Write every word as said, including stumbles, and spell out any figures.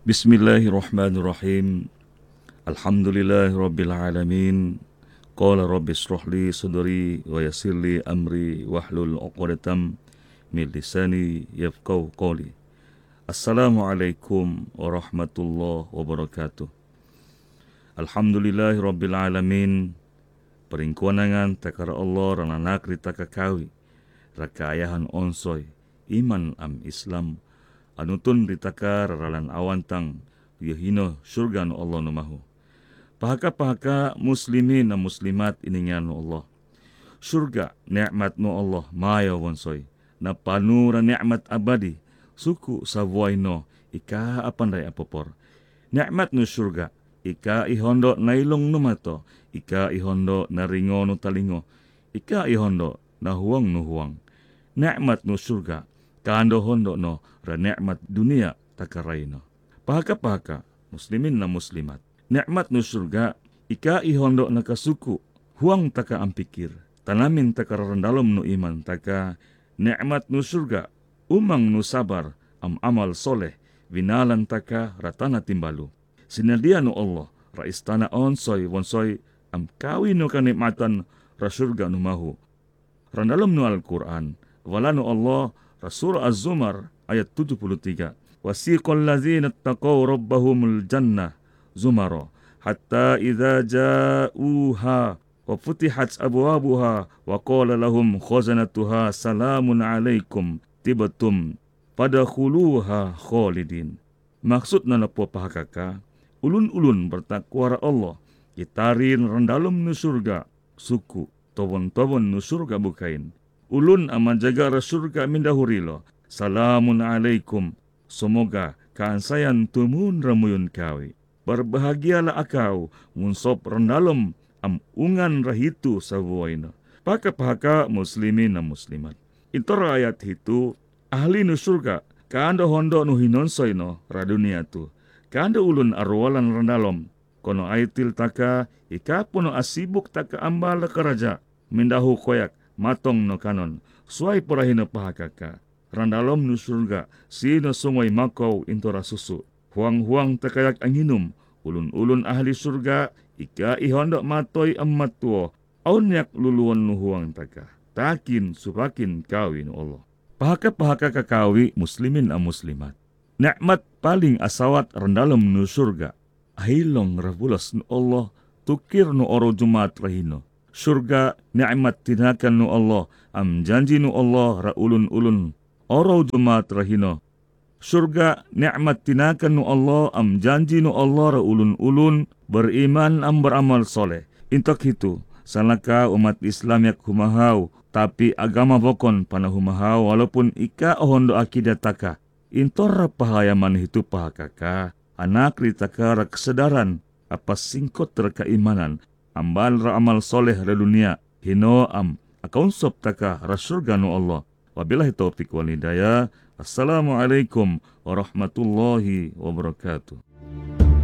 Bismillahirrahmanirrahim. Alhamdulillahirabbil alamin. Qala rabbi shrah li sadri wa yassir li amri wahlul 'uqdatam min lisani yafqahu qawli. Assalamualaikum warahmatullahi wabarakatuh. Alhamdulillahirabbil alamin. Peringkuanangan takara Allah rana nakri takakawi. Rakayahan onsoy iman am Islam. Anutun ritaka raralan awantang yahino surga no Allah no mahu. Pahaka-pahaka muslimin na muslimat iningan no Allah. Surga nikmat no Allah maya wonsoy. Na panura nikmat abadi suku savuay no ika apanday apopor. Nikmat no surga ika ihondo nailong no mato. Ika ihondo na ringo no talingo. Ika ihondo na huwang no huwang. Nikmat no surga kando hondo no ra nikmat dunia takaray no. Pahaka-pahaka muslimin na muslimat. Nikmat no surga ika ihondo na kasuku huang taka ampikir. Tanamin taka rarandalom no iman taka nikmat no surga umang no sabar am amal soleh vinalan taka ratana timbalu. Sinadia no Allah ra istana onsoy wonsoy am kawi no kanikmatan ra surga no mahu. Randalom no Al-Quran wala no Allah Surah Az-Zumar ayat tujuh puluh tiga. Wasiqal ladzina taqaw rabbahumul jannah zumara hatta idza ja'uha wa futihat abwabuha wa qala lahum khazanatuha salamun alaikum tibtum fadkhuluha khalidin. Maksudna na po pahakaka ulun-ulun bertakwa Allah gitarin randalum nu surga suku tobon-tobon nu surga bukain. Ulun aman jaga surga mindahurilo. Salamun alaikum. Semoga kaansayan tumun ramuyun kawi. Berbahagialah akau munsop rendalom am ungan rahitu sabuaina. Paka-paka muslimin na muslimat. Ito ayat itu ahli nu surga. Kaanda hondo nu hinonsoy no radunia tu. Kaanda ulun arwalan rendalom. Kono aitil taka ikapuno asibuk taka ambala karaja. Mindahu koyak. Matong no kanon, suai porahina pahakaka. Randalom no surga, sino sungoy makaw intora susu. Huang-huang takayak anginum, ulun-ulun ahli surga, ika ihondok matoy amat tuo. Aunyak luluan no huang taka. Takin supakin kawin Allah. Pahaka-pahaka kakawi muslimin a muslimat. Nikmat paling asawat randalom no surga. Ahilong rabulas no Allah, tukir no oro jumat rahino. Surga nikmat tinakan nu Allah, am janji nu Allah ra ulun-ulun oro jumat rahino. Surga nikmat tinakan nu Allah, am janji nu Allah ra ulun-ulun beriman am beramal soleh. Intok itu salaka umat Islam yak humahau, tapi agama bokon pana humahau walaupun ika ohondo akidataka. Intor pahayaman hitu pahakaka, anak ritaka ra kesadaran apa singkot terkeimanan. Ambal ra amal soleh ra dunia hino am akonsop taka ra surga nu Allah. Wabillahi taufiq wal hidayah. Assalamualaikum warahmatullahi wabarakatuh.